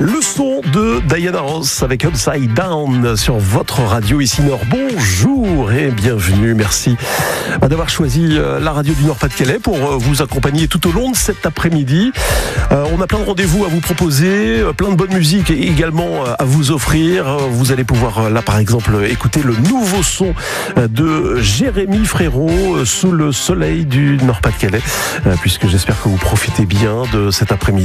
Le son de Diana Ross avec Upside Down sur votre radio ici Nord. Bonjour et bienvenue. Merci d'avoir choisi la radio du Nord-Pas-de-Calais pour vous accompagner tout au long de cet après-midi. On a plein de rendez-vous à vous proposer, plein de bonne musique également à vous offrir. Vous allez pouvoir là par exemple écouter le nouveau son de Jérémy Frérot sous le soleil du Nord-Pas-de-Calais, puisque j'espère que vous profitez bien de cet après-midi.